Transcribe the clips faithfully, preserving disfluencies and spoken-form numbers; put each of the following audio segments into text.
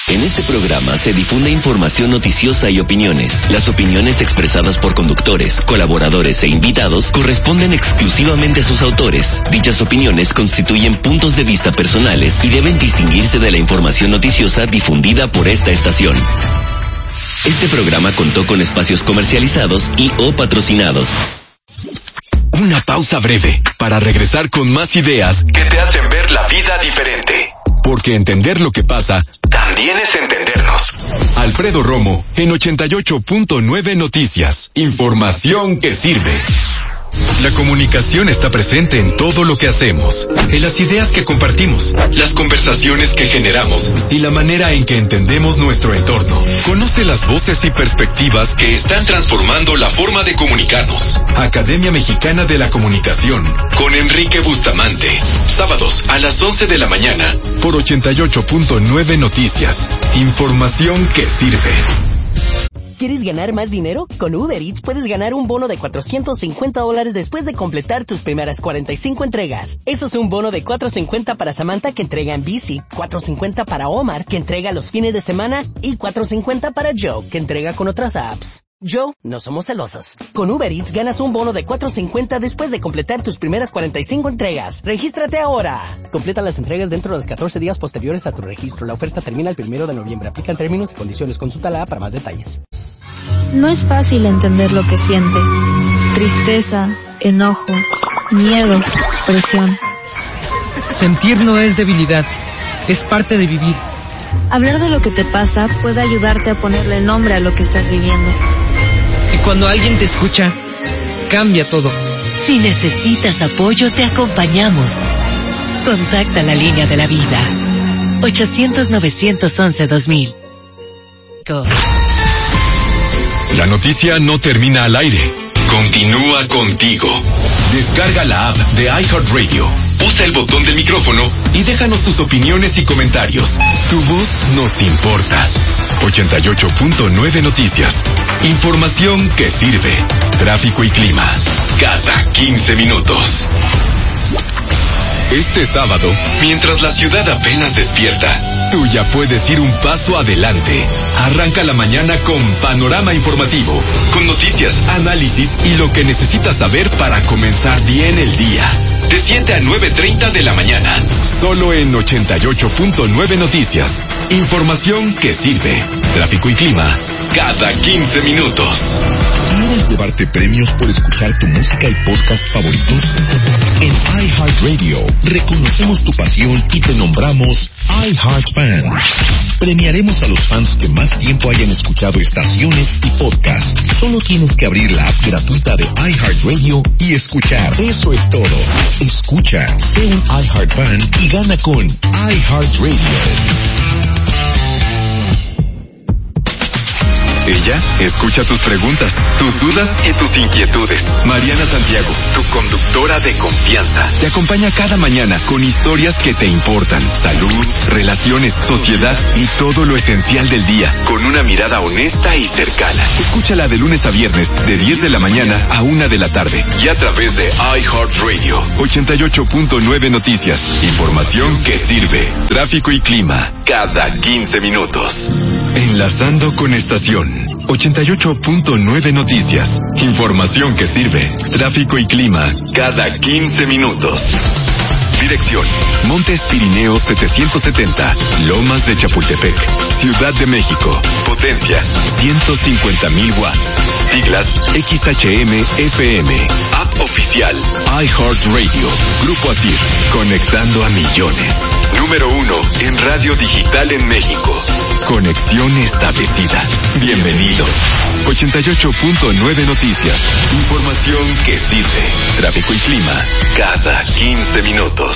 En este programa se difunde información noticiosa y opiniones. Las opiniones expresadas por conductores, colaboradores e invitados corresponden exclusivamente a sus autores. Dichas opiniones constituyen puntos de vista personales y deben distinguirse de la información noticiosa difundida por esta estación. Este programa contó con espacios comercializados y o patrocinados. Una pausa breve para regresar con más ideas que te hacen ver la vida diferente. Porque entender lo que pasa también es entendernos. Alfredo Romo en ochenta y ocho punto nueve Noticias. Información que sirve. La comunicación está presente en todo lo que hacemos, en las ideas que compartimos, las conversaciones que generamos y la manera en que entendemos nuestro entorno. Conoce las voces y perspectivas que están transformando la forma de comunicarnos. Academia Mexicana de la Comunicación, con Enrique Bustamante. Sábados a las once de la mañana, por ochenta y ocho punto nueve Noticias. Información que sirve. ¿Quieres ganar más dinero? Con Uber Eats puedes ganar un bono de cuatrocientos cincuenta dólares después de completar tus primeras cuarenta y cinco entregas. Eso es un bono de cuatrocientos cincuenta para Samantha, que entrega en bici, cuatrocientos cincuenta para Omar, que entrega los fines de semana, y cuatrocientos cincuenta para Joe, que entrega con otras apps. Joe, no somos celosos. Con Uber Eats ganas un bono de cuatrocientos cincuenta después de completar tus primeras cuarenta y cinco entregas. ¡Regístrate ahora! Completa las entregas dentro de los catorce días posteriores a tu registro. La oferta termina el primero de noviembre. Aplican términos y condiciones. Consúltala para más detalles. No es fácil entender lo que sientes. Tristeza, enojo, miedo, presión. Sentir no es debilidad, es parte de vivir. Hablar de lo que te pasa puede ayudarte a ponerle nombre a lo que estás viviendo. Y cuando alguien te escucha, cambia todo. Si necesitas apoyo, te acompañamos. Contacta la línea de la vida. ochocientos, novecientos once, dos mil. Go. La noticia no termina al aire. Continúa contigo. Descarga la app de iHeartRadio. Usa el botón del micrófono y déjanos tus opiniones y comentarios. Tu voz nos importa. ochenta y ocho punto nueve Noticias. Información que sirve. Tráfico y clima. Cada quince minutos. Este sábado, mientras la ciudad apenas despierta, tú ya puedes ir un paso adelante. Arranca la mañana con Panorama Informativo, con noticias, análisis y lo que necesitas saber para comenzar bien el día. De siete a nueve treinta de la mañana, solo en ochenta y ocho punto nueve Noticias. Información que sirve. Tráfico y clima, cada quince minutos. ¿Quieres llevarte premios por escuchar tu música y podcast favoritos? En iHeartRadio reconocemos tu pasión y te nombramos iHeartFan. Premiaremos a los fans que más tiempo hayan escuchado estaciones y podcasts. Solo tienes que abrir la app gratuita de iHeartRadio y escuchar. Eso es todo. Escucha, sé un iHeartFan y gana con iHeartRadio. Ella escucha tus preguntas, tus dudas y tus inquietudes. Mariana Santiago, tu conductora de confianza, te acompaña cada mañana con historias que te importan. Salud, relaciones, sociedad y todo lo esencial del día, con una mirada honesta y cercana. Escúchala de lunes a viernes, de diez de la mañana a una de la tarde. Y a través de iHeartRadio. ochenta y ocho punto nueve Noticias. Información que sirve. Tráfico y clima, cada quince minutos. Enlazando con estación. ochenta y ocho punto nueve Noticias. Información que sirve. Tráfico y clima, cada quince minutos. Dirección: Montes Pirineos setecientos setenta, Lomas de Chapultepec, Ciudad de México. Potencia: ciento cincuenta mil watts. Siglas: X H M F M. App oficial: iHeartRadio. Grupo Asir, conectando a millones. Número uno en radio digital en México. Conexión establecida. Bienvenido. ochenta y ocho punto nueve Noticias. Información que sirve. Tráfico y clima, cada quince minutos.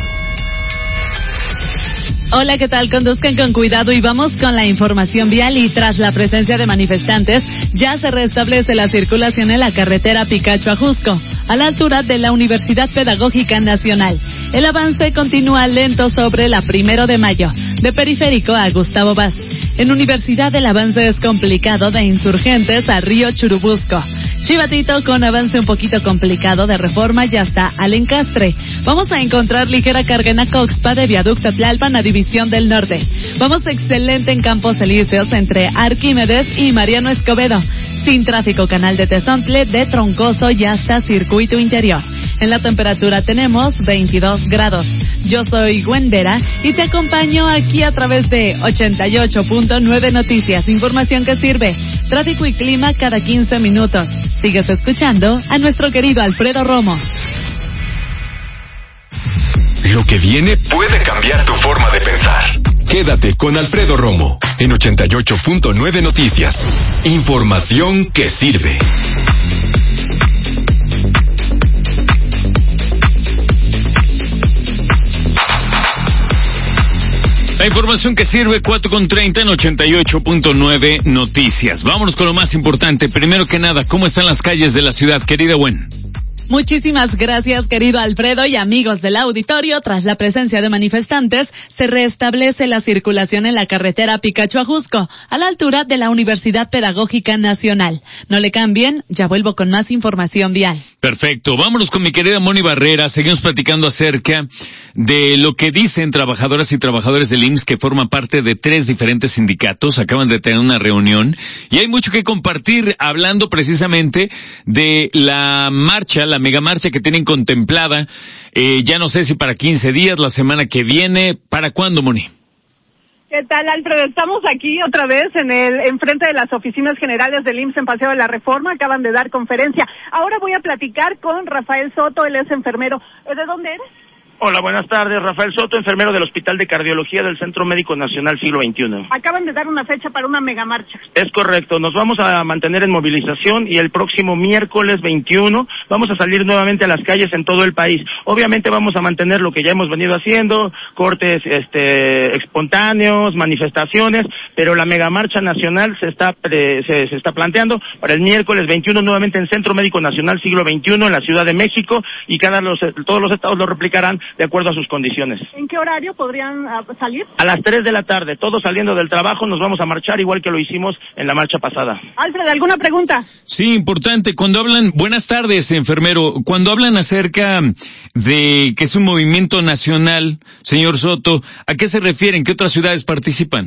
Hola, ¿qué tal? Conduzcan con cuidado y vamos con la información vial. Y tras la presencia de manifestantes, ya se restablece la circulación en la carretera Picacho a Jusco. a la altura de la Universidad Pedagógica Nacional. El avance continúa lento sobre la Primero de Mayo, de Periférico a Gustavo Vaz. En Universidad el avance es complicado de Insurgentes a Río Churubusco. Chivatito con avance un poquito complicado de Reforma y hasta al Encastre. Vamos a encontrar ligera carga en Acoxpa de Viaducto Tlalpan a División del Norte. Vamos excelente en Campos Elíseos entre Arquímedes y Mariano Escobedo. Sin tráfico Canal de Tezontle de Troncoso y hasta Circuito Interior. En la temperatura tenemos veintidós grados. Yo soy Gwen Vera y te acompaño aquí a través de ochenta y ocho punto nueve Noticias. Información que sirve. Tráfico y clima cada quince minutos. Sigues escuchando a nuestro querido Alfredo Romo. Lo que viene puede cambiar tu forma de pensar. Quédate con Alfredo Romo en ochenta y ocho punto nueve Noticias. Información que sirve. La información que sirve, cuatro con treinta en ochenta y ocho punto nueve Noticias. Vámonos con lo más importante. Primero que nada, ¿cómo están las calles de la ciudad, querida Gwen? Muchísimas gracias, querido Alfredo y amigos del auditorio. Tras la presencia de manifestantes, se restablece la circulación en la carretera Picacho-Ajusco, a la altura de la Universidad Pedagógica Nacional. No le cambien, ya vuelvo con más información vial. Perfecto, vámonos con mi querida Moni Barrera. Seguimos platicando acerca de lo que dicen trabajadoras y trabajadores del I M S S que forman parte de tres diferentes sindicatos. Acaban de tener una reunión y hay mucho que compartir, hablando precisamente de la marcha, la megamarcha que tienen contemplada, eh, ya no sé si para quince días, la semana que viene. ¿Para cuándo, Moni? ¿Qué tal, Alfredo? Estamos aquí otra vez en el enfrente de las oficinas generales del I M S S en Paseo de la Reforma. Acaban de dar conferencia. Ahora voy a platicar con Rafael Soto, él es enfermero. ¿De dónde eres? Hola, buenas tardes. Rafael Soto, enfermero del Hospital de Cardiología del Centro Médico Nacional Siglo veintiuno. Acaban de dar una fecha para una megamarcha. Es correcto. Nos vamos a mantener en movilización y el próximo miércoles veintiuno vamos a salir nuevamente a las calles en todo el país. Obviamente vamos a mantener lo que ya hemos venido haciendo, cortes este espontáneos, manifestaciones, pero la megamarcha nacional se está pre, se, se está planteando para el miércoles veintiuno nuevamente en Centro Médico Nacional Siglo veintiuno en la Ciudad de México y cada los todos los estados lo replicarán de acuerdo a sus condiciones. ¿En qué horario podrían uh, salir? A las tres de la tarde, todos saliendo del trabajo, nos vamos a marchar igual que lo hicimos en la marcha pasada. Alfred, ¿alguna pregunta? Sí, importante. Cuando hablan, buenas tardes, enfermero, cuando hablan acerca de que es un movimiento nacional, señor Soto, ¿a qué se refieren? ¿Qué otras ciudades participan?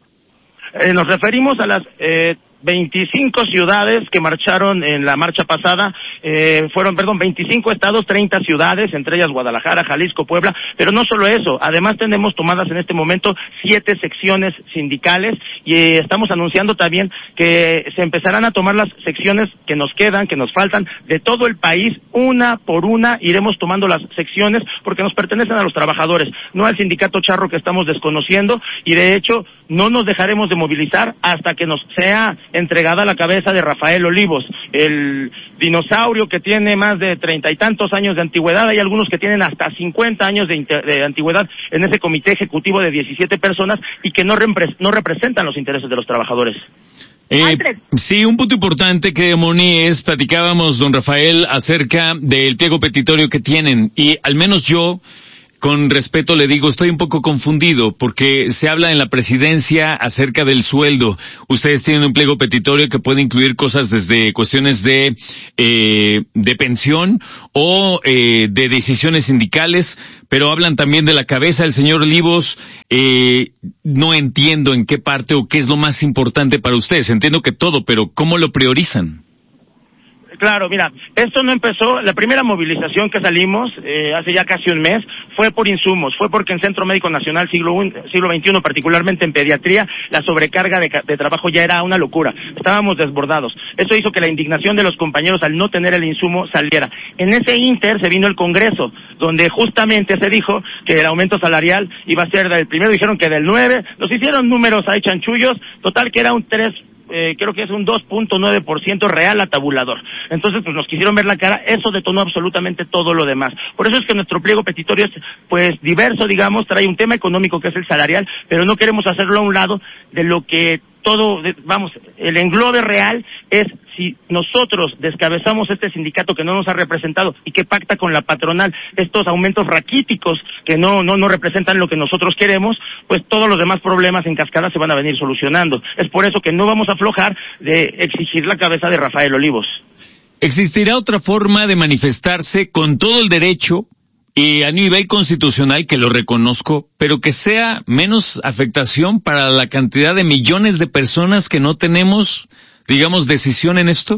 Eh, nos referimos a las eh, veinticinco ciudades que marcharon en la marcha pasada, eh, fueron, perdón, veinticinco estados, treinta ciudades, entre ellas Guadalajara, Jalisco, Puebla, pero no solo eso, además tenemos tomadas en este momento siete secciones sindicales y eh, estamos anunciando también que se empezarán a tomar las secciones que nos quedan, que nos faltan, de todo el país, una por una iremos tomando las secciones porque nos pertenecen a los trabajadores, no al sindicato charro que estamos desconociendo y de hecho no nos dejaremos de movilizar hasta que nos sea entregada la cabeza de Rafael Olivos, el dinosaurio que tiene más de treinta y tantos años de antigüedad. Hay algunos que tienen hasta cincuenta años de, de antigüedad en ese comité ejecutivo de diecisiete personas y que no, repre no representan los intereses de los trabajadores. Eh, sí, un punto importante que Moni es, platicábamos, don Rafael, acerca del pliego petitorio que tienen y al menos yo, con respeto le digo, estoy un poco confundido porque se habla en la presidencia acerca del sueldo. Ustedes tienen un pliego petitorio que puede incluir cosas desde cuestiones de eh, de pensión o eh, de decisiones sindicales, pero hablan también de la cabeza del señor Olivos. Eh, no entiendo en qué parte o qué es lo más importante para ustedes. Entiendo que todo, pero ¿cómo lo priorizan? Claro, mira, esto no empezó, la primera movilización que salimos eh, hace ya casi un mes fue por insumos, fue porque en Centro Médico Nacional siglo, siglo veintiuno, particularmente en pediatría, la sobrecarga de, de trabajo ya era una locura, estábamos desbordados. Eso hizo que la indignación de los compañeros al no tener el insumo saliera. En ese inter se vino el Congreso, donde justamente se dijo que el aumento salarial iba a ser del primero, dijeron que del nueve, nos hicieron números ahí chanchullos, total que era un tres. Eh, creo que es un dos punto nueve por ciento real a tabulador. Entonces, pues nos quisieron ver la cara, eso detonó absolutamente todo lo demás. Por eso es que nuestro pliego petitorio es, pues, diverso, digamos, trae un tema económico que es el salarial, pero no queremos hacerlo a un lado de lo que todo, vamos, el englobe real es si nosotros descabezamos este sindicato que no nos ha representado y que pacta con la patronal estos aumentos raquíticos que no no no representan lo que nosotros queremos, pues todos los demás problemas en cascada se van a venir solucionando. Es por eso que no vamos a aflojar de exigir la cabeza de Rafael Olivos. ¿Existirá otra forma de manifestarse con todo el derecho y a nivel constitucional, que lo reconozco, pero que sea menos afectación para la cantidad de millones de personas que no tenemos, digamos, decisión en esto?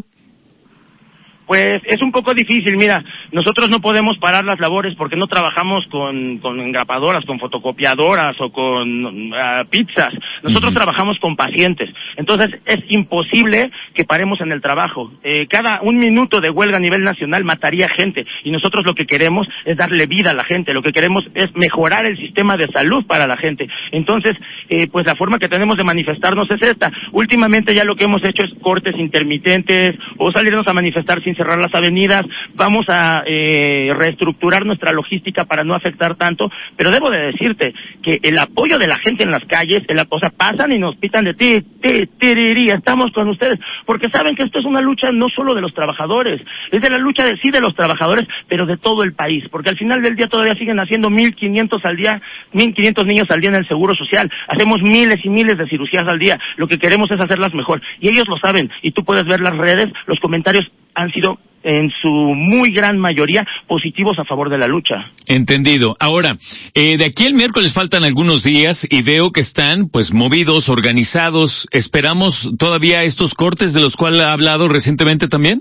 Pues es un poco difícil, mira, nosotros no podemos parar las labores porque no trabajamos con, con engrapadoras, con fotocopiadoras o con uh, pizzas, nosotros uh-huh. trabajamos con pacientes, entonces es imposible que paremos en el trabajo, eh, cada un minuto de huelga a nivel nacional mataría gente y nosotros lo que queremos es darle vida a la gente, lo que queremos es mejorar el sistema de salud para la gente, entonces eh, pues la forma que tenemos de manifestarnos es esta, últimamente ya lo que hemos hecho es cortes intermitentes o salirnos a manifestar sin cerrar las avenidas, vamos a eh, reestructurar nuestra logística para no afectar tanto, pero debo de decirte que el apoyo de la gente en las calles, el, o sea, pasan y nos pitan de ti, ti, tirirí, estamos con ustedes, porque saben que esto es una lucha no solo de los trabajadores, es de la lucha de sí de los trabajadores, pero de todo el país, porque al final del día todavía siguen haciendo mil quinientos al día, mil quinientos niños al día en el Seguro Social, hacemos miles y miles de cirugías al día, lo que queremos es hacerlas mejor, y ellos lo saben, y tú puedes ver las redes, los comentarios han sido en su muy gran mayoría positivos a favor de la lucha. Entendido. Ahora, eh, de aquí el miércoles faltan algunos días y veo que están pues movidos, organizados. ¿Esperamos todavía estos cortes de los cuales ha hablado recientemente también?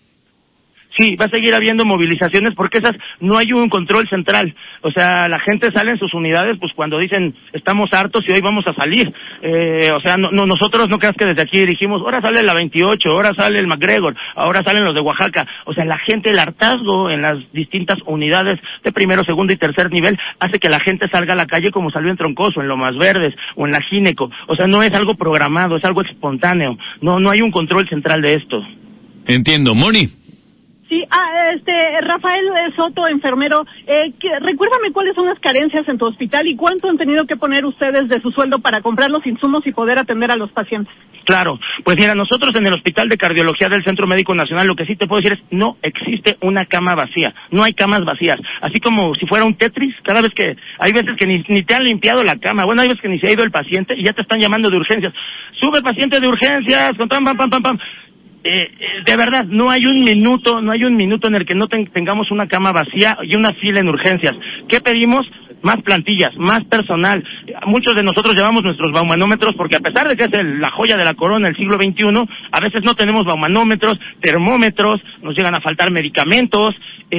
Sí, va a seguir habiendo movilizaciones porque esas no hay un control central. O sea, la gente sale en sus unidades pues cuando dicen estamos hartos y hoy vamos a salir. Eh, o sea, no, no nosotros no creas que desde aquí dijimos ahora sale la veintiocho, ahora sale el McGregor, ahora salen los de Oaxaca. O sea, la gente, el hartazgo en las distintas unidades de primero, segundo y tercer nivel hace que la gente salga a la calle como salió en Troncoso, en Lomas Verdes o en la Gineco. O sea, no es algo programado, es algo espontáneo. No, no hay un control central de esto. Entiendo. Moni. Sí, ah, este, Rafael Soto, enfermero, eh, que, recuérdame cuáles son las carencias en tu hospital y cuánto han tenido que poner ustedes de su sueldo para comprar los insumos y poder atender a los pacientes. Claro, pues mira, nosotros en el Hospital de Cardiología del Centro Médico Nacional lo que sí te puedo decir es no existe una cama vacía, no hay camas vacías, así como si fuera un Tetris, cada vez que, hay veces que ni, ni te han limpiado la cama, bueno, hay veces que ni se ha ido el paciente y ya te están llamando de urgencias, sube paciente de urgencias, con pam, pam, pam, pam, pam. Eh, de verdad, no hay un minuto, no hay un minuto en el que no ten, tengamos una cama vacía y una fila en urgencias. ¿Qué pedimos? Más plantillas, más personal. Muchos de nosotros llevamos nuestros baumanómetros porque a pesar de que es el, la joya de la corona del siglo veintiuno, a veces no tenemos baumanómetros, termómetros, nos llegan a faltar medicamentos,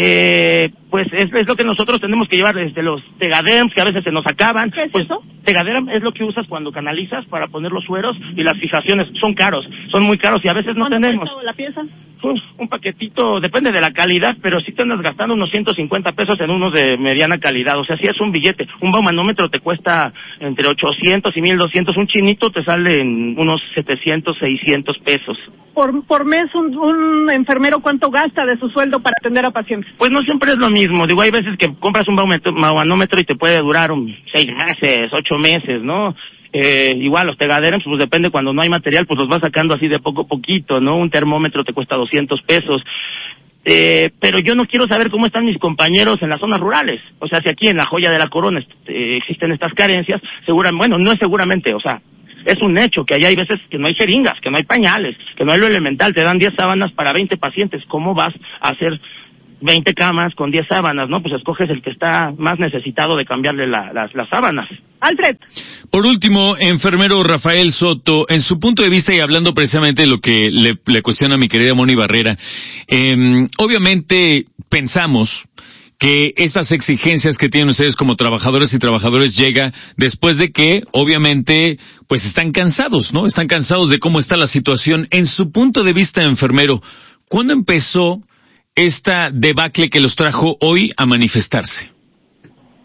eh, pues es, es lo que nosotros tenemos que llevar desde los Tegaderms que a veces se nos acaban. ¿Qué es pues, eso? Tegaderm es lo que usas cuando canalizas para poner los sueros y las fijaciones. Son caros, son muy caros y a veces no tenemos. ¿Cuánto cuesta la pieza? Uf, un paquetito, depende de la calidad, pero sí te andas gastando unos ciento cincuenta pesos en unos de mediana calidad, o sea, sí es un billete. Un baumanómetro te cuesta entre ochocientos y mil doscientos, un chinito te sale en unos setecientos, seiscientos pesos. Por, por mes, un, un enfermero, ¿cuánto gasta de su sueldo para atender a pacientes? Pues no siempre es lo mismo, digo, hay veces que compras un baumanómetro y te puede durar un seis meses, ocho meses, ¿no? Eh, igual los Tegaderms, pues depende, cuando no hay material, pues los vas sacando así de poco a poquito, ¿no? Un termómetro te cuesta doscientos pesos. Eh, pero yo no quiero saber cómo están mis compañeros en las zonas rurales. O sea, si aquí en la joya de la corona eh, existen estas carencias, seguramente, bueno, no es seguramente, o sea, es un hecho que allá hay veces que no hay jeringas, que no hay pañales, que no hay lo elemental, te dan diez sábanas para veinte pacientes. ¿Cómo vas a hacer veinte camas con diez sábanas, no? Pues escoges el que está más necesitado de cambiarle la, las, las sábanas. Alfred. Por último, enfermero Rafael Soto, en su punto de vista y hablando precisamente de lo que le, le cuestiona a mi querida Moni Barrera, eh, obviamente pensamos que estas exigencias que tienen ustedes como trabajadores y trabajadores llega después de que, obviamente, pues están cansados, ¿no? Están cansados de cómo está la situación. En su punto de vista, enfermero, ¿cuándo empezó esta debacle que los trajo hoy a manifestarse?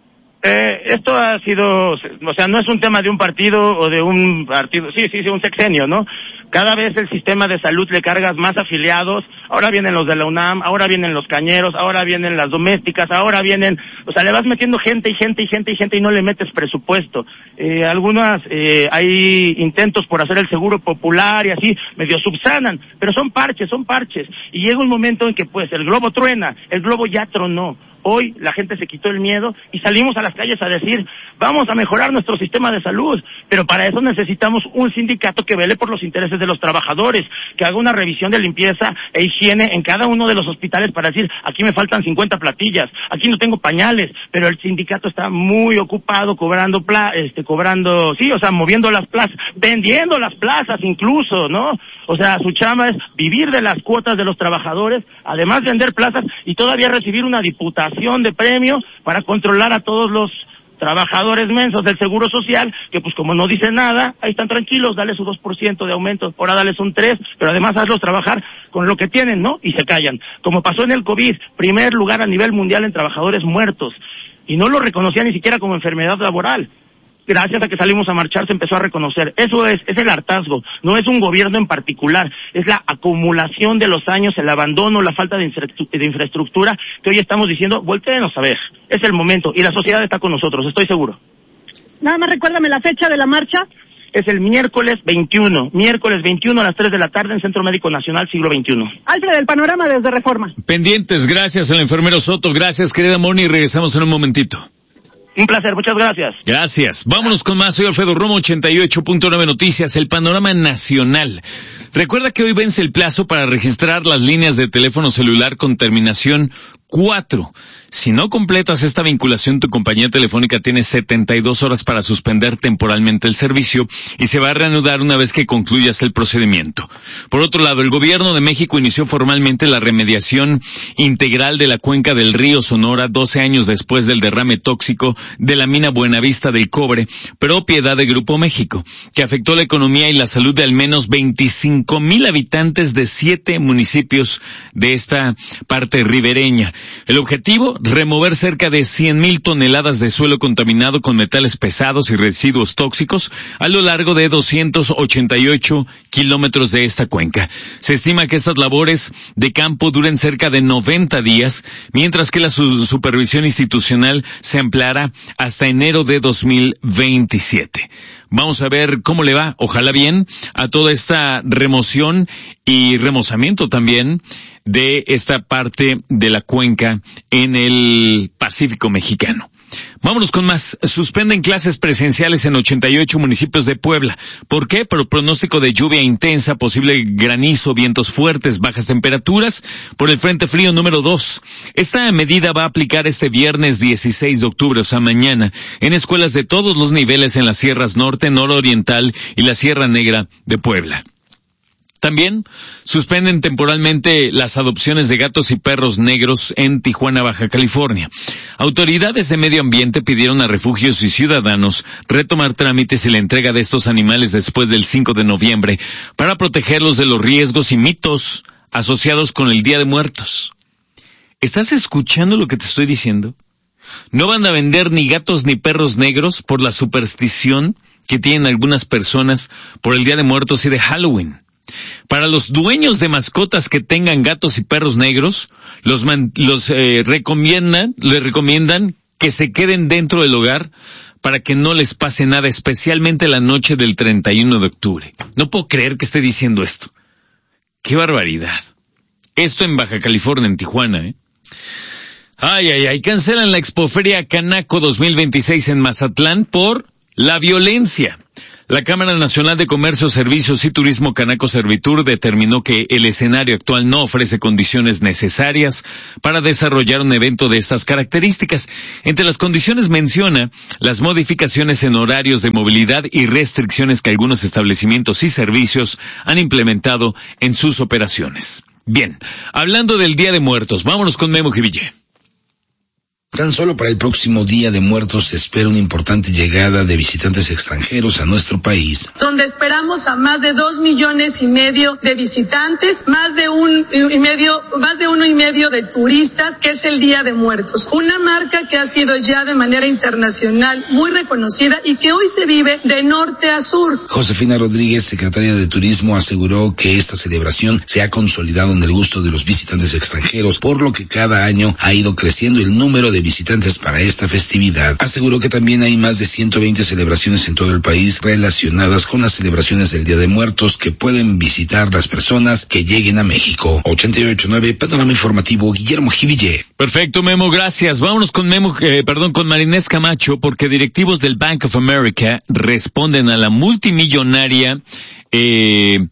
Eh, esto ha sido, o sea, no es un tema de un partido o de un partido, sí, sí, sí, un sexenio, ¿no? Cada vez el sistema de salud le cargas más afiliados, ahora vienen los de la UNAM, ahora vienen los cañeros, ahora vienen las domésticas, ahora vienen, o sea, le vas metiendo gente y gente y gente y gente y no le metes presupuesto. Eh, algunas, eh, hay intentos por hacer el seguro popular y así, medio subsanan, pero son parches, son parches. Y llega un momento en que pues el globo truena, el globo ya tronó. Hoy la gente se quitó el miedo y salimos a las calles a decir, vamos a mejorar nuestro sistema de salud, pero para eso necesitamos un sindicato que vele por los intereses de los trabajadores, que haga una revisión de limpieza e higiene en cada uno de los hospitales para decir, aquí me faltan cincuenta platillas, aquí no tengo pañales, pero el sindicato está muy ocupado cobrando, pla este, cobrando, sí, o sea, moviendo las plazas, vendiendo las plazas incluso, ¿no? O sea, su chamba es vivir de las cuotas de los trabajadores, además vender plazas y todavía recibir una diputación de premio para controlar a todos los trabajadores mensos del Seguro Social, que pues como no dicen nada, ahí están tranquilos, dale su dos por ciento de aumento, ahora dale un tres, pero además hazlos trabajar con lo que tienen, ¿no? Y se callan. Como pasó en el COVID, primer lugar a nivel mundial en trabajadores muertos, y no lo reconocían ni siquiera como enfermedad laboral. Gracias a que salimos a marchar se empezó a reconocer. Eso es, es el hartazgo, no es un gobierno en particular, es la acumulación de los años, el abandono, la falta de, infra de infraestructura, que hoy estamos diciendo, voltéenos a ver, es el momento, y la sociedad está con nosotros, estoy seguro. Nada más recuérdame la fecha de la marcha. Es el miércoles veintiuno, miércoles veintiuno a las tres de la tarde en Centro Médico Nacional Siglo veintiuno. Alfred, el panorama desde Reforma. Pendientes, gracias al enfermero Soto, gracias querida Moni, regresamos en un momentito. Un placer, muchas gracias. Gracias. Vámonos con más. Soy Alfredo Romo, ochenta y ocho punto nueve Noticias, el panorama nacional. Recuerda que hoy vence el plazo para registrar las líneas de teléfono celular con terminación cuatro. Si no completas esta vinculación, tu compañía telefónica tiene setenta y dos horas para suspender temporalmente el servicio y se va a reanudar una vez que concluyas el procedimiento. Por otro lado, el gobierno de México inició formalmente la remediación integral de la cuenca del río Sonora doce años después del derrame tóxico de la mina Buenavista del Cobre, propiedad de Grupo México, que afectó la economía y la salud de al menos veinticinco mil habitantes de siete municipios de esta parte ribereña. El objetivo, remover cerca de cien mil toneladas de suelo contaminado con metales pesados y residuos tóxicos a lo largo de doscientos ochenta y ocho kilómetros de esta cuenca. Se estima que estas labores de campo duren cerca de noventa días, mientras que la su supervisión institucional se ampliará hasta enero de dos mil veintisiete. Vamos a ver cómo le va, ojalá bien, a toda esta remoción y remozamiento también de esta parte de la cuenca en el Pacífico mexicano. Vámonos con más. Suspenden clases presenciales en ochenta y ocho municipios de Puebla. ¿Por qué? Por pronóstico de lluvia intensa, posible granizo, vientos fuertes, bajas temperaturas por el Frente Frío número dos. Esta medida va a aplicar este viernes dieciséis de octubre, o sea mañana, en escuelas de todos los niveles en las sierras norte, nororiental y la Sierra Negra de Puebla. También suspenden temporalmente las adopciones de gatos y perros negros en Tijuana, Baja California. Autoridades de medio ambiente pidieron a refugios y ciudadanos retomar trámites y la entrega de estos animales después del cinco de noviembre para protegerlos de los riesgos y mitos asociados con el Día de Muertos. ¿Estás escuchando lo que te estoy diciendo? No van a vender ni gatos ni perros negros por la superstición que tienen algunas personas por el Día de Muertos y de Halloween. Para los dueños de mascotas que tengan gatos y perros negros, los, man, los eh, recomiendan, les recomiendan que se queden dentro del hogar para que no les pase nada, especialmente la noche del treinta y uno de octubre. No puedo creer que esté diciendo esto. ¡Qué barbaridad! Esto en Baja California, en Tijuana, ¿eh? Ay, ay, ay, cancelan la Expoferia Canaco dos mil veintiséis en Mazatlán por la violencia. La Cámara Nacional de Comercio, Servicios y Turismo Canaco Servitur determinó que el escenario actual no ofrece condiciones necesarias para desarrollar un evento de estas características. Entre las condiciones menciona las modificaciones en horarios de movilidad y restricciones que algunos establecimientos y servicios han implementado en sus operaciones. Bien, hablando del Día de Muertos, vámonos con Memo Jiville. Tan solo para el próximo Día de Muertos se espera una importante llegada de visitantes extranjeros a nuestro país. Donde esperamos a más de dos millones y medio de visitantes, más de un y medio, más de uno y medio de turistas, que es el Día de Muertos. Una marca que ha sido ya de manera internacional muy reconocida y que hoy se vive de norte a sur. Josefina Rodríguez, secretaria de Turismo, aseguró que esta celebración se ha consolidado en el gusto de los visitantes extranjeros, por lo que cada año ha ido creciendo el número de visitantes para esta festividad. Aseguró que también hay más de ciento veinte celebraciones en todo el país relacionadas con las celebraciones del Día de Muertos que pueden visitar las personas que lleguen a México. ochenta y ocho punto nueve, Panorama Informativo, Guillermo Jiville. Perfecto, Memo, gracias. Vámonos con Memo, eh, perdón, con Marinés Camacho, porque directivos del Bank of America responden a la multimillonaria eh,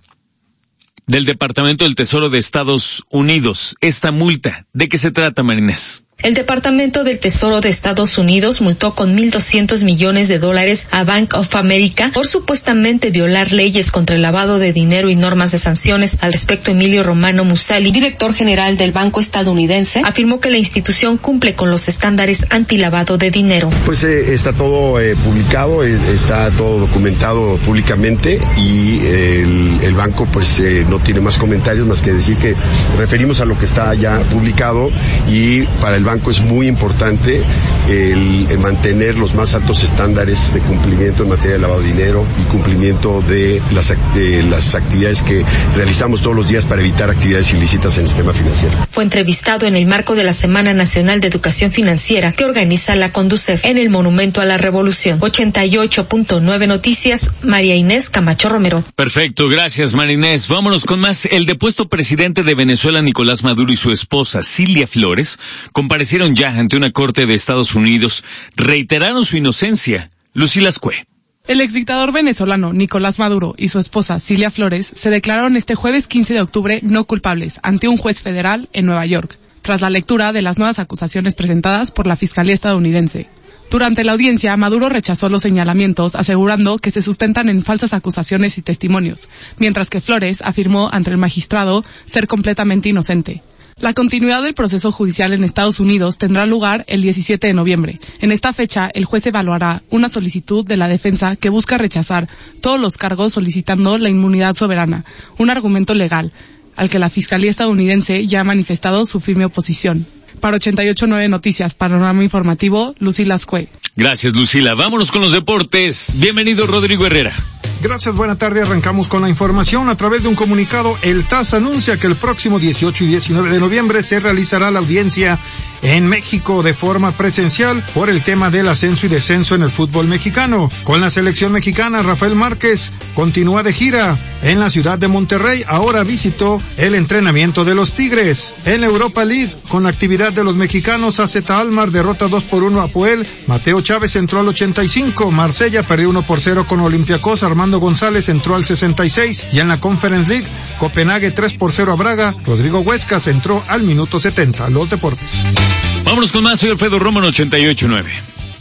del Departamento del Tesoro de Estados Unidos. Esta multa, ¿de qué se trata, Marinés? El Departamento del Tesoro de Estados Unidos multó con mil doscientos millones de dólares a Bank of America por supuestamente violar leyes contra el lavado de dinero y normas de sanciones. Al respecto, Emilio Romano Musali, director general del banco estadounidense, afirmó que la institución cumple con los estándares antilavado de dinero. Pues eh, está todo eh, publicado, eh, está todo documentado públicamente y eh, el, el banco pues eh, no tiene más comentarios más que decir que referimos a lo que está ya publicado, y para el banco banco es muy importante el, el mantener los más altos estándares de cumplimiento en materia de lavado de dinero y cumplimiento de las, de las actividades que realizamos todos los días para evitar actividades ilícitas en el sistema financiero. Fue entrevistado en el marco de la Semana Nacional de Educación Financiera que organiza la Conducef en el Monumento a la Revolución. ochenta y ocho punto nueve Noticias, María Inés Camacho Romero. Perfecto, gracias, María Inés. Vámonos con más. El depuesto presidente de Venezuela, Nicolás Maduro, y su esposa, Cilia Flores, comparecieron ya ante una corte de Estados Unidos, reiteraron su inocencia. Lucila Ascue. El exdictador venezolano Nicolás Maduro y su esposa Cilia Flores se declararon este jueves quince de octubre no culpables ante un juez federal en Nueva York, tras la lectura de las nuevas acusaciones presentadas por la Fiscalía estadounidense. Durante la audiencia, Maduro rechazó los señalamientos, asegurando que se sustentan en falsas acusaciones y testimonios, mientras que Flores afirmó ante el magistrado ser completamente inocente. La continuidad del proceso judicial en Estados Unidos tendrá lugar el diecisiete de noviembre. En esta fecha, el juez evaluará una solicitud de la defensa que busca rechazar todos los cargos solicitando la inmunidad soberana, un argumento legal al que la Fiscalía estadounidense ya ha manifestado su firme oposición. Para ochenta y ocho punto nueve Noticias, Panorama Informativo, Lucila Ascue. Gracias, Lucila. Vámonos con los deportes. Bienvenido, Rodrigo Herrera. Gracias, buena tarde. Arrancamos con la información. A través de un comunicado, el T A S anuncia que el próximo dieciocho y diecinueve de noviembre se realizará la audiencia en México de forma presencial por el tema del ascenso y descenso en el fútbol mexicano. Con la selección mexicana, Rafael Márquez continúa de gira en la ciudad de Monterrey. Ahora visitó el entrenamiento de los Tigres. En la Europa League, con la actividad de los mexicanos, A Z Almar derrota dos por uno a Puel. Mateo Chávez entró al ochenta y cinco. Marsella perdió uno por cero con Olympiacos. Armando González entró al sesenta y seis. Y en la Conference League, Copenhague tres por cero a Braga. Rodrigo Huescas entró al minuto setenta. Los deportes. Vámonos con más. Soy Alfredo Romo en ochenta y ocho punto nueve.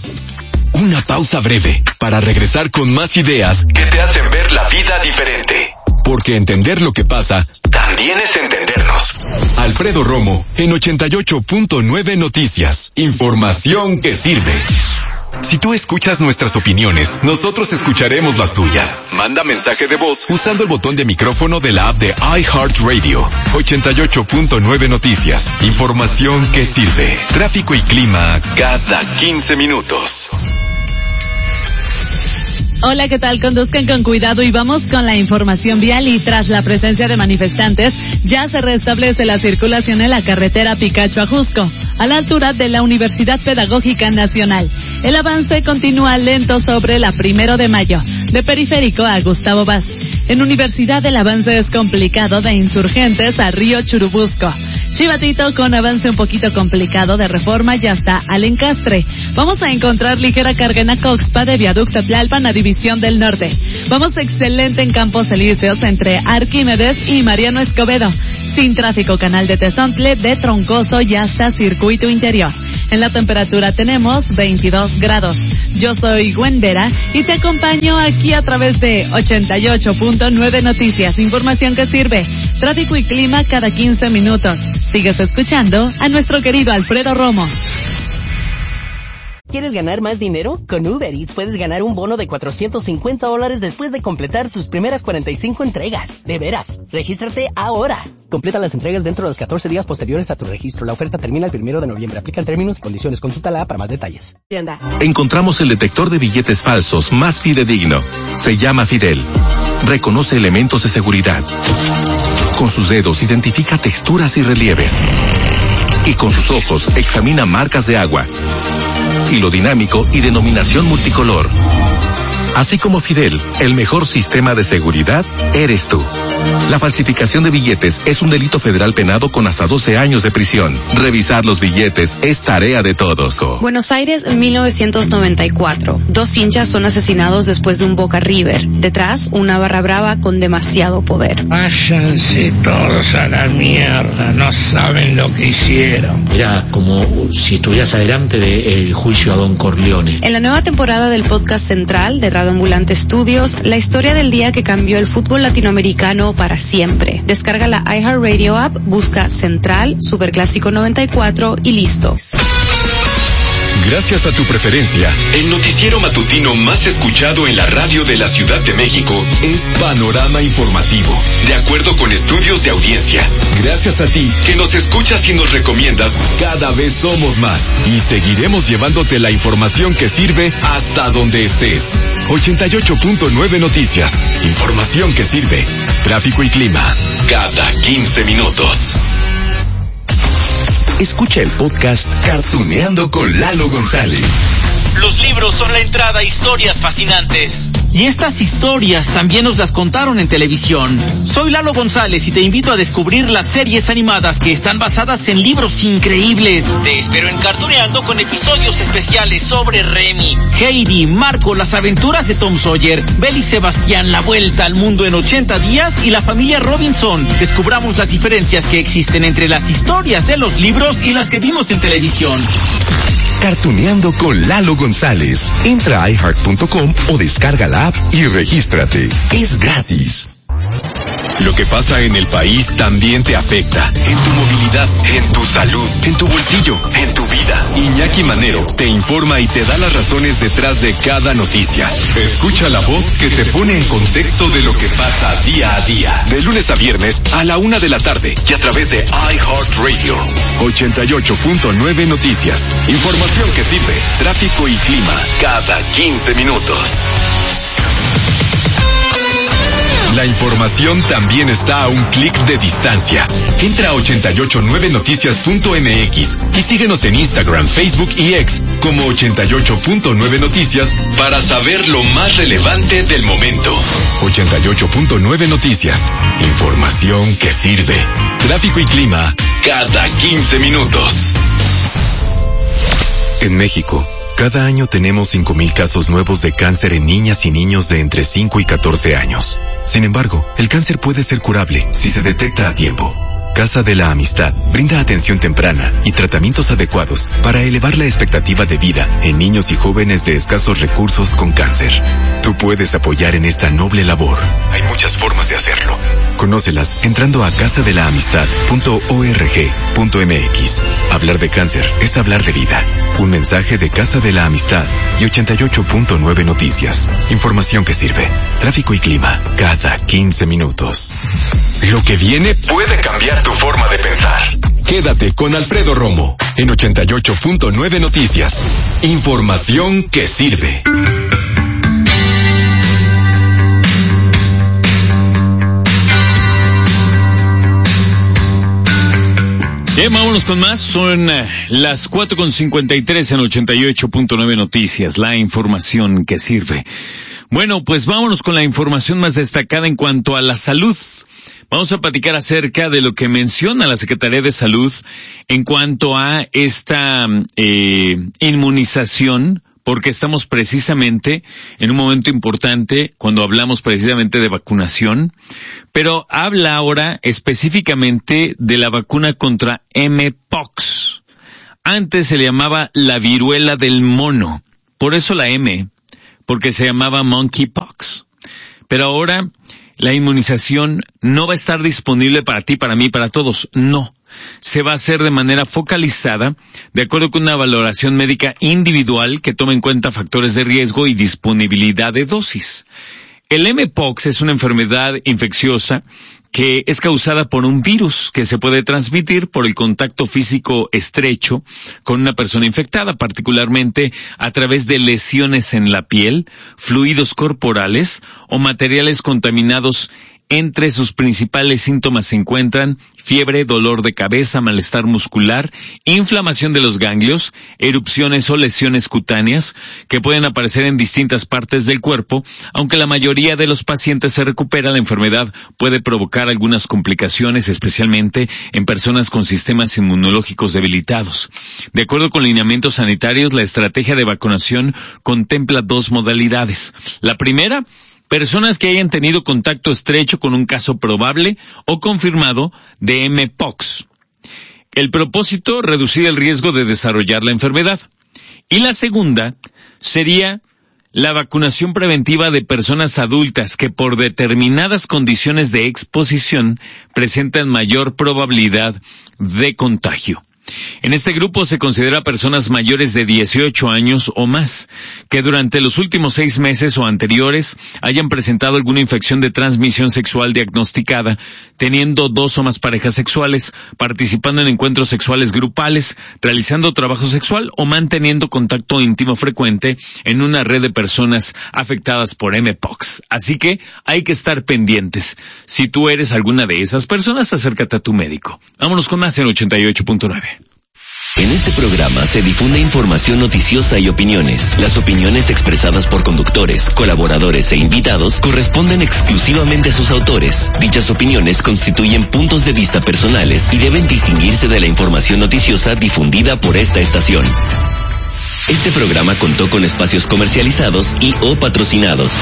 Una pausa breve para regresar con más ideas que te hacen ver la vida diferente. Porque entender lo que pasa también es entendernos. Alfredo Romo en ochenta y ocho punto nueve Noticias. Información que sirve. Si tú escuchas nuestras opiniones, nosotros escucharemos las tuyas. Manda mensaje de voz usando el botón de micrófono de la app de iHeartRadio. ochenta y ocho punto nueve Noticias. Información que sirve. Tráfico y clima cada quince minutos. Hola, ¿qué tal? Conduzcan con cuidado y vamos con la información vial. Y tras la presencia de manifestantes, ya se restablece la circulación en la carretera Picacho a Jusco, a la altura de la Universidad Pedagógica Nacional. El avance continúa lento sobre la Primero de Mayo, de Periférico a Gustavo Vaz. En Universidad el avance es complicado de Insurgentes a Río Churubusco. Chivatito con avance un poquito complicado de Reforma y hasta al Encastre. Vamos a encontrar ligera carga en Acoxpa de Viaducto Tlalpan a División del Norte. Vamos excelente en Campos Elíseos entre Arquímedes y Mariano Escobedo. Sin tráfico Canal de Tezontle de Troncoso y hasta Circuito Interior. En la temperatura tenemos veintidós grados. Yo soy Gwen Vera y te acompaño aquí a través de ochenta y ocho punto nueve Noticias. Información que sirve. Tráfico y clima cada quince minutos. Sigues escuchando a nuestro querido Alfredo Romo. ¿Quieres ganar más dinero? Con Uber Eats puedes ganar un bono de cuatrocientos cincuenta dólares después de completar tus primeras cuarenta y cinco entregas. De veras, regístrate ahora. Completa las entregas dentro de los catorce días posteriores a tu registro. La oferta termina el primero de noviembre. Aplican términos y condiciones. Consúltala para más detalles. Encontramos el detector de billetes falsos más fidedigno. Se llama Fidel. Reconoce elementos de seguridad. Con sus dedos identifica texturas y relieves. Y con sus ojos examina marcas de agua. Hilo dinámico y denominación multicolor. Así como Fidel, el mejor sistema de seguridad eres tú. La falsificación de billetes es un delito federal penado con hasta doce años de prisión. Revisar los billetes es tarea de todos. Buenos Aires, mil novecientos noventa y cuatro. Dos hinchas son asesinados después de un Boca River. Detrás, una barra brava con demasiado poder. Váyanse todos a la mierda, no saben lo que hicieron. Era como si estuvieras adelante del juicio a Don Corleone. En la nueva temporada del podcast central de Radio Ambulante Studios, la historia del día que cambió el fútbol latinoamericano para siempre. Descarga la iHeartRadio app, busca Central, Superclásico noventa y cuatro y listo. Gracias a tu preferencia, el noticiero matutino más escuchado en la radio de la Ciudad de México es Panorama Informativo, de acuerdo con estudios de audiencia. Gracias a ti, que nos escuchas y nos recomiendas, cada vez somos más y seguiremos llevándote la información que sirve hasta donde estés. ochenta y ocho punto nueve Noticias, información que sirve. Tráfico y clima, cada quince minutos. Escucha el podcast Cartuneando con Lalo González. Los libros son la entrada a historias fascinantes. Y estas historias también nos las contaron en televisión. Soy Lalo González y te invito a descubrir las series animadas que están basadas en libros increíbles. Te espero en Cartuneando con episodios especiales sobre Remy, Heidi, Marco, las aventuras de Tom Sawyer, Belle y Sebastián, la vuelta al mundo en ochenta días y la familia Robinson. Descubramos las diferencias que existen entre las historias de los libros y las que vimos en televisión. Cartuneando con Lalo González. Entra a i heart punto com o descarga la app y regístrate. Es gratis. Lo que pasa en el país también te afecta. En tu movilidad, en tu salud, en tu bolsillo, en tu vida. Iñaki Manero te informa y te da las razones detrás de cada noticia. Escucha la voz que te pone en contexto de lo que pasa día a día. De lunes a viernes a la una de la tarde y a través de iHeartRadio. ochenta y ocho punto nueve Noticias. Información que sirve. Tráfico y clima cada quince minutos. La información también está a un clic de distancia. Entra a ochenta y ocho nueve noticias punto m x y síguenos en Instagram, Facebook y X como ochenta y ocho punto nueve Noticias para saber lo más relevante del momento. ochenta y ocho punto nueve Noticias. Información que sirve. Tráfico y clima cada quince minutos. En México, cada año tenemos cinco mil casos nuevos de cáncer en niñas y niños de entre cinco y catorce años. Sin embargo, el cáncer puede ser curable si se detecta a tiempo. Casa de la Amistad brinda atención temprana y tratamientos adecuados para elevar la expectativa de vida en niños y jóvenes de escasos recursos con cáncer. Tú puedes apoyar en esta noble labor. Hay muchas formas de hacerlo. Conócelas entrando a casa de la amistad punto org punto m x. Hablar de cáncer es hablar de vida. Un mensaje de Casa de la Amistad y ochenta y ocho punto nueve Noticias. Información que sirve. Tráfico y clima cada quince minutos. Lo que viene puede cambiar tu forma de pensar. Quédate con Alfredo Romo en ochenta y ocho punto nueve Noticias. Información que sirve. Bien, vámonos con más. Son uh, las cuatro con cincuenta y tres en ochenta y ocho punto nueve Noticias. La información que sirve. Bueno, pues vámonos con la información más destacada en cuanto a la salud. Vamos a platicar acerca de lo que menciona la Secretaría de Salud en cuanto a esta eh, inmunización, porque estamos precisamente en un momento importante cuando hablamos precisamente de vacunación, pero habla ahora específicamente de la vacuna contra M P O X. Antes se le llamaba la viruela del mono, por eso la M, porque se llamaba monkeypox. Pero ahora la inmunización no va a estar disponible para ti, para mí, para todos. No. Se va a hacer de manera focalizada, de acuerdo con una valoración médica individual que toma en cuenta factores de riesgo y disponibilidad de dosis. El eme pox es una enfermedad infecciosa que es causada por un virus que se puede transmitir por el contacto físico estrecho con una persona infectada, particularmente a través de lesiones en la piel, fluidos corporales o materiales contaminados. Entre sus principales síntomas se encuentran fiebre, dolor de cabeza, malestar muscular, inflamación de los ganglios, erupciones o lesiones cutáneas que pueden aparecer en distintas partes del cuerpo. Aunque la mayoría de los pacientes se recupera, la enfermedad puede provocar algunas complicaciones, especialmente en personas con sistemas inmunológicos debilitados. De acuerdo con lineamientos sanitarios, la estrategia de vacunación contempla dos modalidades. La primera, personas que hayan tenido contacto estrecho con un caso probable o confirmado de eme pox. El propósito, reducir el riesgo de desarrollar la enfermedad. Y la segunda sería la vacunación preventiva de personas adultas que por determinadas condiciones de exposición presentan mayor probabilidad de contagio. En este grupo se considera personas mayores de dieciocho años o más, que durante los últimos seis meses o anteriores hayan presentado alguna infección de transmisión sexual diagnosticada, teniendo dos o más parejas sexuales, participando en encuentros sexuales grupales, realizando trabajo sexual o manteniendo contacto íntimo frecuente en una red de personas afectadas por eme pox. Así que hay que estar pendientes. Si tú eres alguna de esas personas, acércate a tu médico. Vámonos con más en ochenta y ocho punto nueve. En este programa se difunde información noticiosa y opiniones. Las opiniones expresadas por conductores, colaboradores e invitados corresponden exclusivamente a sus autores. Dichas opiniones constituyen puntos de vista personales y deben distinguirse de la información noticiosa difundida por esta estación. Este programa contó con espacios comercializados y o patrocinados.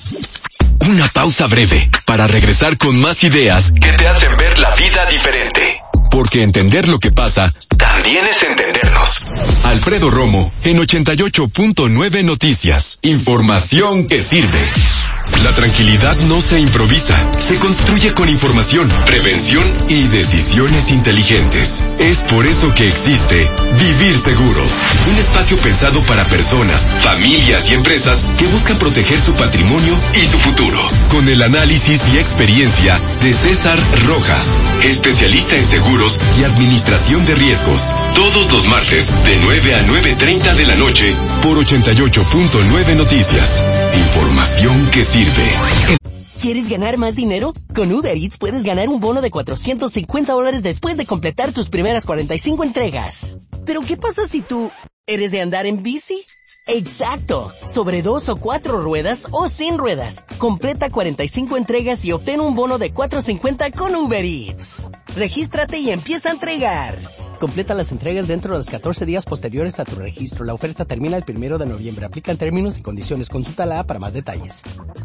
Una pausa breve para regresar con más ideas que te hacen ver la vida diferente. Porque entender lo que pasa también es entendernos. Alfredo Romo en ochenta y ocho punto nueve Noticias. Información que sirve. La tranquilidad no se improvisa, se construye con información, prevención y decisiones inteligentes. Es por eso que existe Vivir Seguros, un espacio pensado para personas, familias y empresas que buscan proteger su patrimonio y su futuro. Con el análisis y experiencia de César Rojas, especialista en seguros y administración de riesgos. Todos los martes de nueve a nueve treinta de la noche por ochenta y ocho punto nueve Noticias. Información que sirve. ¿Quieres ganar más dinero? Con Uber Eats puedes ganar un bono de cuatrocientos cincuenta dólares después de completar tus primeras cuarenta y cinco entregas. ¿Pero qué pasa si tú eres de andar en bici? Exacto, sobre dos o cuatro ruedas o sin ruedas. Completa cuarenta y cinco entregas y obtén un bono de cuatrocientos cincuenta con Uber Eats. Regístrate y empieza a entregar. Completa las entregas dentro de los catorce días posteriores a tu registro. La oferta termina el primero de noviembre. Aplican términos y condiciones. Consulta la A para más detalles.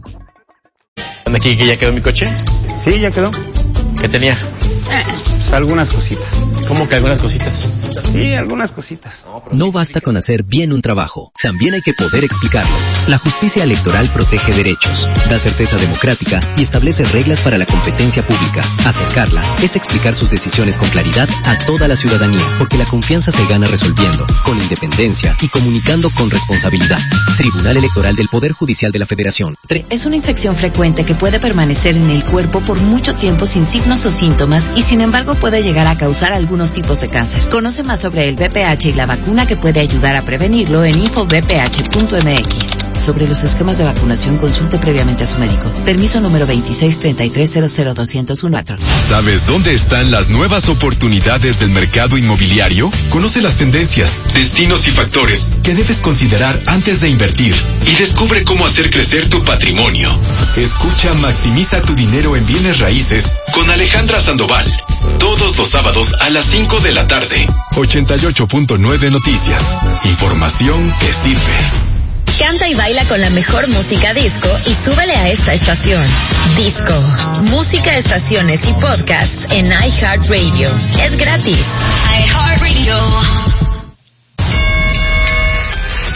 ¿Anda aquí que ya quedó mi coche? Sí, ya quedó. ¿Qué tenía? Eh, pues algunas cositas. ¿Cómo que algunas cositas? Sí, algunas cositas. No basta con hacer bien un trabajo, también hay que poder explicarlo. La justicia electoral protege derechos, da certeza democrática y establece reglas para la competencia pública. Acercarla es explicar sus decisiones con claridad a toda la ciudadanía, porque la confianza se gana resolviendo, con independencia y comunicando con responsabilidad. Tribunal Electoral del Poder Judicial de la Federación. Es una infección frecuente que puede permanecer en el cuerpo por mucho tiempo sin signos o síntomas y sin embargo puede llegar a causar algunos tipos de cáncer. Conoce más sobre el V P H y la vacuna que puede ayudar a prevenirlo en info v p h punto m x. Sobre los esquemas de vacunación, consulte previamente a su médico. Permiso número veintiséis treinta y tres cero cero doscientos uno. ¿Sabes dónde están las nuevas oportunidades del mercado inmobiliario? Conoce las tendencias, destinos y factores que debes considerar antes de invertir y descubre cómo hacer crecer tu patrimonio. Escucha Maximiza tu dinero en bienes raíces con Alejandra Sandoval. Todos los sábados a las cinco de la tarde. ochenta y ocho punto nueve Noticias. Información que sirve. Canta y baila con la mejor música disco y súbele a esta estación. Disco, música, estaciones y podcast en iHeartRadio. Es gratis. iHeartRadio.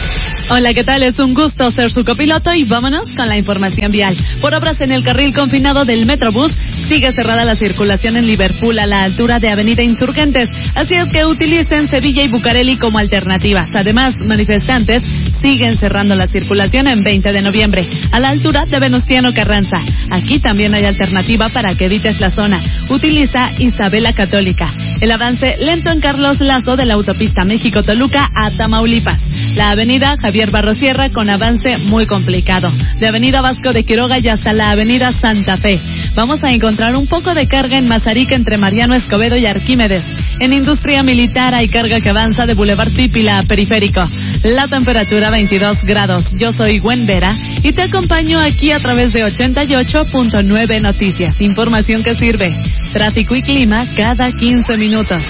Hola, ¿qué tal? Es un gusto ser su copiloto y vámonos con la información vial. Por obras en el carril confinado del Metrobús, sigue cerrada la circulación en Liverpool a la altura de Avenida Insurgentes. Así es que utilicen Sevilla y Bucareli como alternativas. Además, manifestantes siguen cerrando la circulación en veinte de noviembre, a la altura de Venustiano Carranza. Aquí también hay alternativa para que evites la zona. Utiliza Isabela Católica. El avance lento en Carlos Lazo de la autopista México-Toluca a Tamaulipas. La avenida Javier Barrosierra con avance muy complicado. De Avenida Vasco de Quiroga y hasta la Avenida Santa Fe. Vamos a encontrar un poco de carga en Mazarik entre Mariano Escobedo y Arquímedes. En Industria Militar hay carga que avanza de Boulevard Pípila a Periférico. La temperatura veintidós grados. Yo soy Gwen Vera y te acompaño aquí a través de ochenta y ocho punto nueve Noticias. Información que sirve. Tráfico y clima cada quince minutos.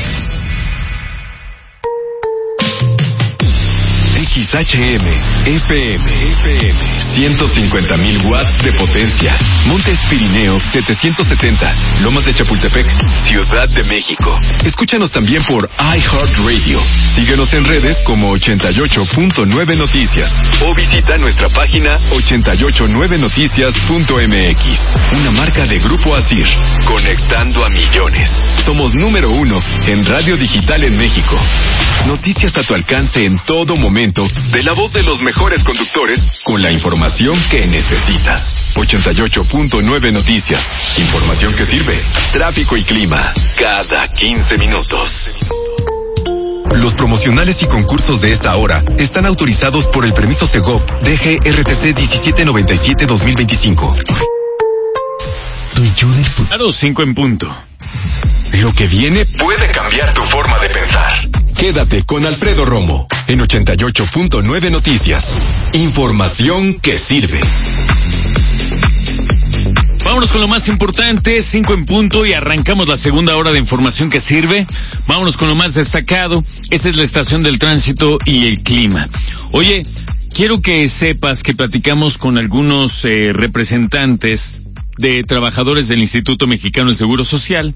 X H M, F M, F M, ciento cincuenta mil watts de potencia. Montes Pirineos setecientos setenta, Lomas de Chapultepec, Ciudad de México. Escúchanos también por iHeartRadio. Síguenos en redes como ochenta y ocho punto nueve Noticias o visita nuestra página ochenta y ocho nueve noticias punto m x. Una marca de Grupo Asir, conectando a millones. Somos número uno en radio digital en México. Noticias a tu alcance en todo momento, de la voz de los mejores conductores, con la información que necesitas. ochenta y ocho punto nueve Noticias. Información que sirve. Tráfico y clima, cada quince minutos. Los promocionales y concursos de esta hora están autorizados por el permiso Segov D G R T C diecisiete noventa y siete dos mil veinticinco. Claro, cinco en punto. Lo que viene puede cambiar tu forma de pensar. Quédate con Alfredo Romo en ochenta y ocho punto nueve Noticias. Información que sirve. Vámonos con lo más importante, cinco en punto, y arrancamos la segunda hora de información que sirve. Vámonos con lo más destacado. Esta es la estación del tránsito y el clima. Oye, quiero que sepas que platicamos con algunos eh, representantes de trabajadores del Instituto Mexicano del Seguro Social.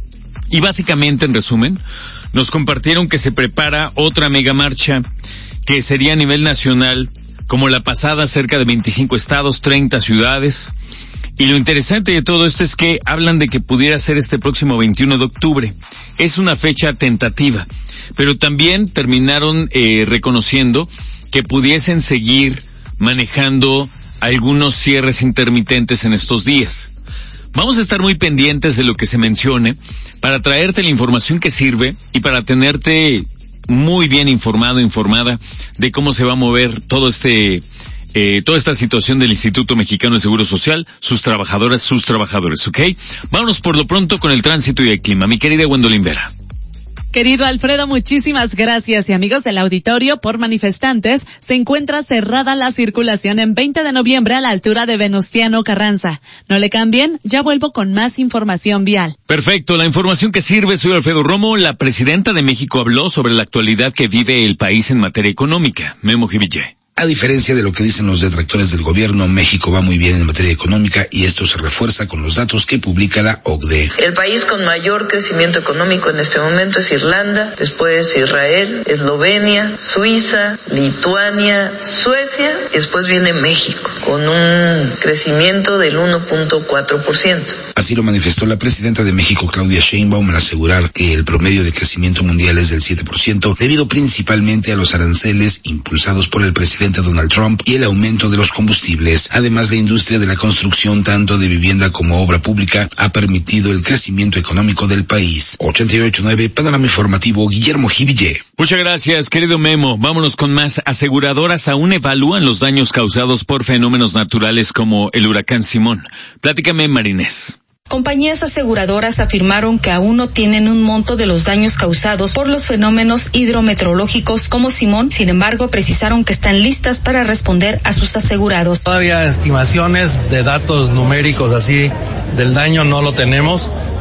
Y básicamente, en resumen, nos compartieron que se prepara otra mega marcha que sería a nivel nacional, como la pasada, cerca de veinticinco estados, treinta ciudades. Y lo interesante de todo esto es que hablan de que pudiera ser este próximo veintiuno de octubre. Es una fecha tentativa, pero también terminaron eh, reconociendo que pudiesen seguir manejando algunos cierres intermitentes en estos días. Vamos a estar muy pendientes de lo que se mencione para traerte la información que sirve y para tenerte muy bien informado, informada de cómo se va a mover todo este, eh, toda esta situación del Instituto Mexicano de Seguro Social, sus trabajadoras, sus trabajadores, ¿ok? Vámonos por lo pronto con el tránsito y el clima. Mi querida Gwendolyn Vera. Querido Alfredo, muchísimas gracias. Y amigos del auditorio, por manifestantes, se encuentra cerrada la circulación en veinte de noviembre a la altura de Venustiano Carranza. No le cambien, ya vuelvo con más información vial. Perfecto, la información que sirve. Soy Alfredo Romo. La presidenta de México habló sobre la actualidad que vive el país en materia económica. Memo Jiville. A diferencia de lo que dicen los detractores del gobierno, México va muy bien en materia económica y esto se refuerza con los datos que publica la O C D E. El país con mayor crecimiento económico en este momento es Irlanda, después Israel, Eslovenia, Suiza, Lituania, Suecia y después viene México con un crecimiento del uno punto cuatro por ciento. Así lo manifestó la presidenta de México, Claudia Sheinbaum, al asegurar que el promedio de crecimiento mundial es del siete por ciento, debido principalmente a los aranceles impulsados por el presidente Donald Trump y el aumento de los combustibles. Además, la industria de la construcción, tanto de vivienda como obra pública, ha permitido el crecimiento económico del país. ochenta y ocho punto nueve, Panorama Informativo, Guillermo Jiville. Muchas gracias, querido Memo. Vámonos con más. Aseguradoras aún evalúan los daños causados por fenómenos naturales como el huracán Simón. Platícame, Marinés. Compañías aseguradoras afirmaron que aún no tienen un monto de los daños causados por los fenómenos hidrometeorológicos como Simón. Sin embargo, precisaron que están listas para responder a sus asegurados. Todavía estimaciones de datos numéricos así del daño no lo tenemos,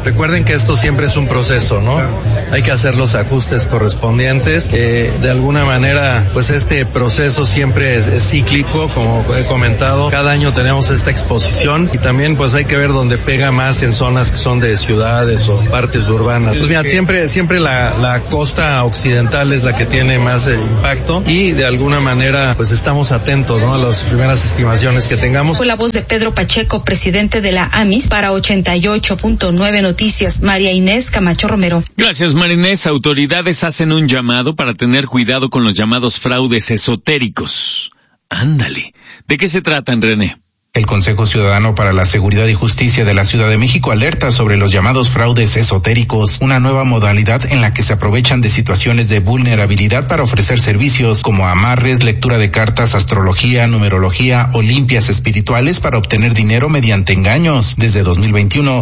Recuerden que esto siempre es un proceso, ¿no? Hay que hacer los ajustes correspondientes. Eh, de alguna manera, pues este proceso siempre es, es cíclico, como he comentado. Cada año tenemos esta exposición y también pues hay que ver dónde pega más en zonas que son de ciudades o partes urbanas. Pues mira, siempre, siempre la, la costa occidental es la que tiene más eh, impacto y de alguna manera pues estamos atentos, ¿no? A las primeras estimaciones que tengamos. Fue la voz de Pedro Pacheco, presidente de la A M I S, para ochenta y ocho punto nueve Noticias. María Inés Camacho Romero. Gracias, María Inés. Autoridades hacen un llamado para tener cuidado con los llamados fraudes esotéricos. Ándale. ¿De qué se tratan, René? El Consejo Ciudadano para la Seguridad y Justicia de la Ciudad de México alerta sobre los llamados fraudes esotéricos, una nueva modalidad en la que se aprovechan de situaciones de vulnerabilidad para ofrecer servicios como amarres, lectura de cartas, astrología, numerología o limpias espirituales para obtener dinero mediante engaños. Desde dos mil veintiuno,